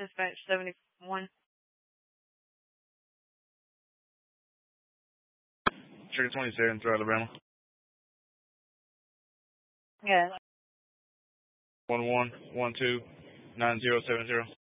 dispatch 71. Trigger 27 through Alabama. Yeah. 11129070.